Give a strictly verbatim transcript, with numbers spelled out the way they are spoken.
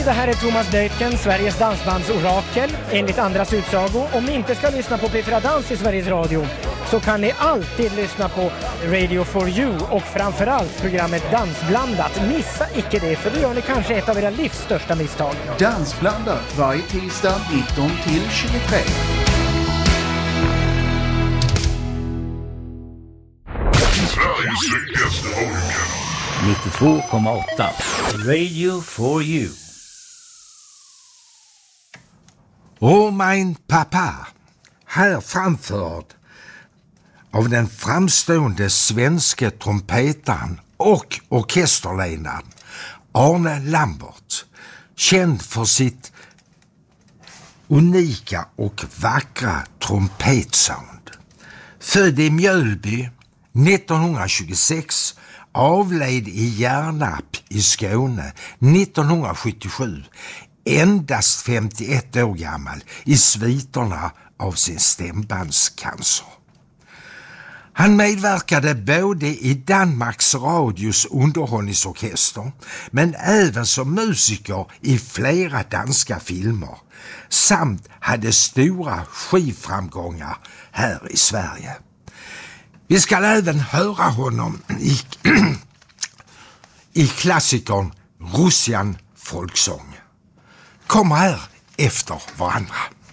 det här är Thomas Deutgen, Sveriges dansbandsorakel. Enligt andras utsago, om ni inte ska lyssna på P fyra Dans i Sveriges Radio så kan ni alltid lyssna på Radio for You och framförallt programmet Dansblandat. Missa icke det, för då gör ni kanske ett av era livs största misstag. Dansblandat varje tisdag nitton till tjugotre. Sveriges lyckligaste radiokanal. nittiotvå komma åtta Radio for You. Och min pappa, här framförd av den framstående svenska trumpetaren och orkesterledaren Arne Lambert, känd för sitt unika och vackra trumpetsound. Född i Mjölby nittonhundratjugosex, avled i Järnarp i Skåne nittonhundrasjuttiosju, endast femtioett år gammal, i sviterna av sin stämbandscancer. Han medverkade både i Danmarks Radios underhållningsorkester men även som musiker i flera danska filmer samt hade stora skivframgångar här i Sverige. Vi ska även höra honom i, i klassikern Russian folksång. Kom här efter varandra.